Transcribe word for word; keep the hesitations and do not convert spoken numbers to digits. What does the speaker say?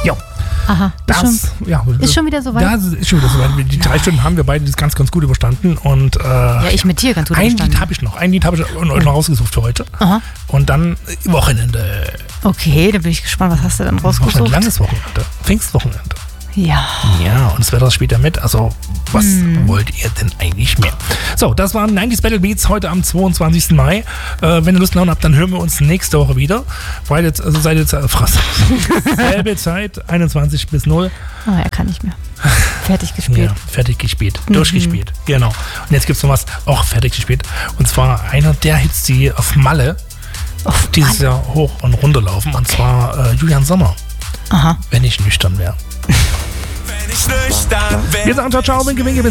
Ja. Aha. Das, ist, schon, ja, ist schon wieder soweit? Das ist schon wieder soweit. Die drei Stunden haben wir beide das ganz, ganz gut überstanden. Und, äh, ja, ich mit dir ganz gut ein überstanden. Ein Lied habe ich noch. Ein Lied habe ich noch rausgesucht für heute. Aha. Und dann Wochenende. Okay, da bin ich gespannt. Was hast du dann rausgesucht? Ein langes Wochenende. Pfingstwochenende. Ja. Ja, und das Wetter später mit. Also, was hm. wollt ihr denn eigentlich mehr? So, das waren neunziger Battle Beats heute am zweiundzwanzigsten Mai. Äh, wenn ihr Lust und Laune habt, dann hören wir uns nächste Woche wieder. Weil jetzt, also seid jetzt, äh, selbe Zeit, einundzwanzig bis null. Oh, er kann nicht mehr. Fertig gespielt. Ja, fertig gespielt. Mhm. Durchgespielt. Genau. Und jetzt gibt es noch was, auch fertig gespielt. Und zwar einer der Hits, die auf Malle auf dieses Malle. Jahr hoch und runter laufen. Okay. Und zwar äh, Julian Sommer. Aha. Wenn ich nüchtern wäre. Wenn ich nüchtern wäre. Wir sagen ciao, ciao, winke, winke, bis